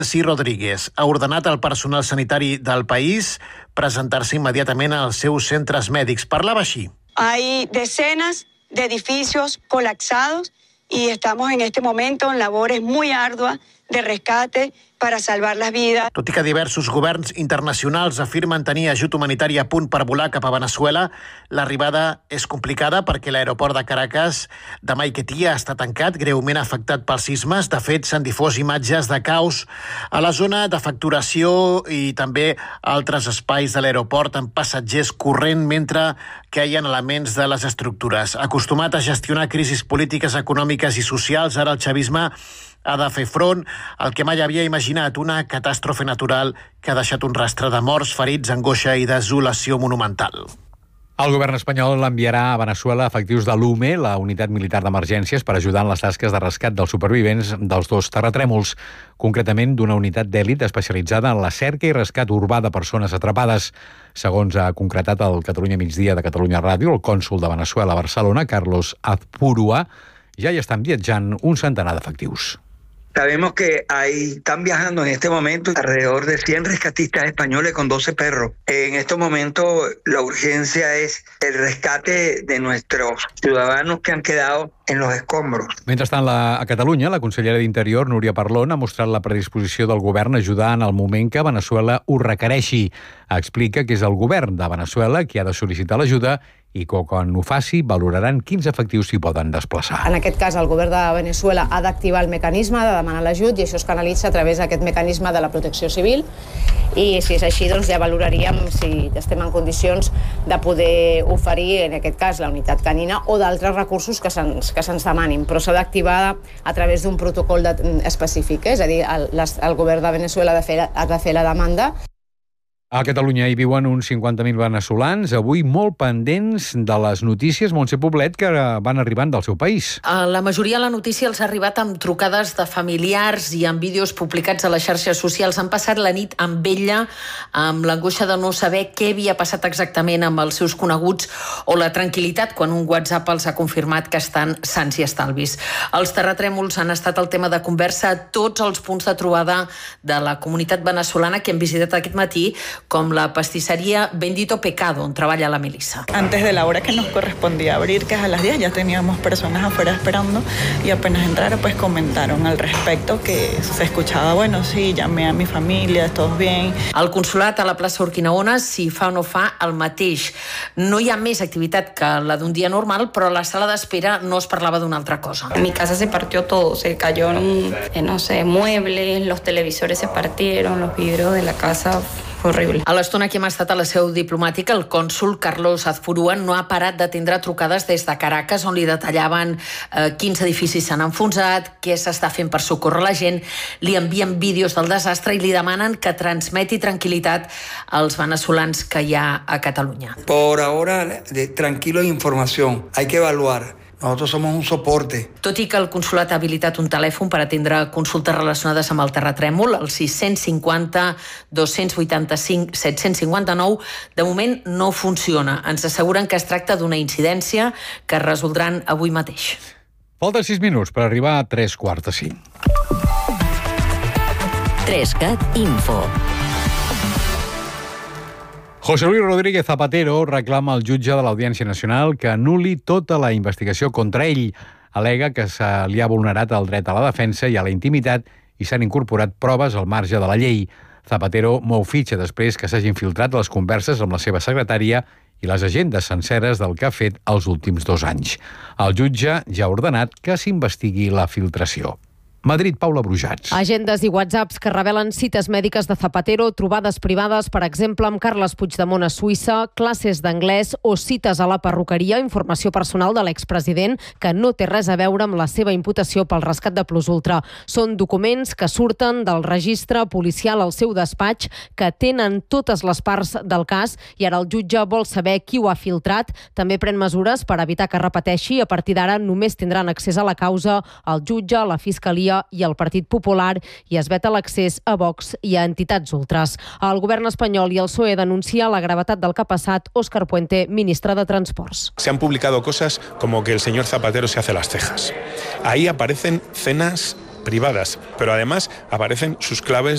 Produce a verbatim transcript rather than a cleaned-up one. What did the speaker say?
Nancy Rodríguez ha ordenat al personal sanitari del país presentar-se immediatament als seus centres mèdics. Parlava així. Hay decenas de edificios colapsados y estamos en este momento en labores muy arduas de rescate para salvar las vidas. Tot i que diversos governs internacionals afirmen tenir ajut humanitari a punt per volar cap a Veneçuela, l'arribada és complicada perquè l'aeroport de Caracas de Maiquetía està tancat, greument afectat pels sismes. De fet, s'han difós imatges de caos a la zona de facturació i també altres espais de l'aeroport amb passatgers corrent mentre queien elements de les estructures. Acostumat a gestionar crisis polítiques, econòmiques i socials, ara el xavisme ha de fer front al que mai havia imaginat, una catàstrofe natural que ha deixat un rastre de morts, ferits, angoixa i desolació monumental. El govern espanyol enviarà a Veneçuela efectius de l'U M E, la unitat militar d'emergències, per ajudar en les tasques de rescat dels supervivents dels dos terratrèmols, concretament d'una unitat d'èlit especialitzada en la cerca i rescat urbà de persones atrapades. Segons ha concretat el Catalunya Migdia de Catalunya Ràdio, el cònsol de Veneçuela a Barcelona, Carlos Azpurua, ja hi estan viatjant un centenar d'efectius. Sabemos que ahí están viajando en este momento alrededor de cien rescatistas españoles con doce perros. En este momento la urgencia es el rescate de nuestros ciudadanos que han quedado en los escombros. Mentrestant, la, a Catalunya, la consellera d'Interior, Núria Parlon, ha mostrat la predisposició del govern a ajudar en el moment que Veneçuela ho requereixi. Explica que és el govern de Veneçuela qui ha de sol·licitar l'ajuda i que quan ho faci valoraran quins efectius s'hi poden desplaçar. En aquest cas, el govern de Veneçuela ha d'activar el mecanisme de demanar l'ajut i això es canalitza a través d'aquest mecanisme de la protecció civil i si és així, doncs ja valoraríem si estem en condicions de poder oferir, en aquest cas, la unitat canina o d'altres recursos que se'ns que se'ns demanin, però s'ha d'activar a través d'un protocol de, específic, eh? És a dir, el, el govern de Veneçuela ha de fer, ha de fer la demanda. A Catalunya hi viuen uns cinquanta mil veneçolans, avui molt pendents de les notícies, Montse Poblet, que van arribant del seu país. La majoria de la notícia els ha arribat amb trucades de familiars i amb vídeos publicats a les xarxes socials. Han passat la nit amb ella, amb l'angoixa de no saber què havia passat exactament amb els seus coneguts o la tranquil·litat quan un WhatsApp els ha confirmat que estan sans i estalvis. Els terratrèmols han estat el tema de conversa a tots els punts de trobada de la comunitat veneçolana que hem visitat aquest matí, com la pastissería Bendito Pecado, on treballa la Melissa. Antes de la hora que nos correspondía abrir, que es a las diez, ya teníamos personas afuera esperando y apenas entraron, pues comentaron al respecto que se escuchaba, bueno, sí, llamé a mi familia, todos bien. Al consolat a la plaça Urquinaona s'hi fa o no fa el mateix. No hi ha més activitat que la d'un dia normal, però a la sala d'espera no es parlava d'una altra cosa. En mi casa se partió todo, se cayó, eh, no sé, muebles, los televisores se partieron, los vidrios de la casa. Horrible. A l'estona que hem estat a la seu diplomàtica, el cònsol Carlos Azpurua no ha parat d'atendre trucades des de Caracas, on li detallaven eh, quins edificis s'han enfonsat, què s'està fent per socórrer la gent, li envien vídeos del desastre i li demanen que transmeti tranquil·litat als veneçolans que hi ha a Catalunya. Por ahora, de tranquilo información. Hay que evaluar. Nosotros somos un soporte. Tot i que el consolat ha habilitat un telèfon per atendre consultes relacionades amb el terratrèmol, el sis cinquanta, dos vuitanta-cinc, set cinquanta-nou, de moment no funciona. Ens asseguren que es tracta d'una incidència que es resoldran avui mateix. Falten sis minuts per arribar a tres quarts de cinc. Trescat Info. José Luis Rodríguez Zapatero reclama al jutge de l'Audiència Nacional que anul·li tota la investigació contra ell. Al·lega que se li ha vulnerat el dret a la defensa i a la intimitat i s'han incorporat proves al marge de la llei. Zapatero mou fitxa després que s'hagin filtrat les converses amb la seva secretària i les agendes senceres del que ha fet els últims dos anys. El jutge ja ha ordenat que s'investigui la filtració. Madrid, Paula Brujats. Agendes i whatsapps que revelen cites mèdiques de Zapatero, trobades privades, per exemple, amb Carles Puigdemont a Suïssa, classes d'anglès o cites a la perruqueria, informació personal de l'expresident que no té res a veure amb la seva imputació pel rescat de Plus Ultra. Són documents que surten del registre policial al seu despatx, que tenen totes les parts del cas i ara el jutge vol saber qui ho ha filtrat. També pren mesures per evitar que repeteixi. A partir d'ara només tindran accés a la causa el jutge, la fiscalia i el Partit Popular i es veta l'accés a Vox i a entitats ultras. El govern espanyol i el P S O E denuncia la gravetat del que ha passat Óscar Puente, ministre de Transports. Se han publicado cosas como que el señor Zapatero se hace las cejas. Ahí aparecen cenas privadas, pero además aparecen sus claves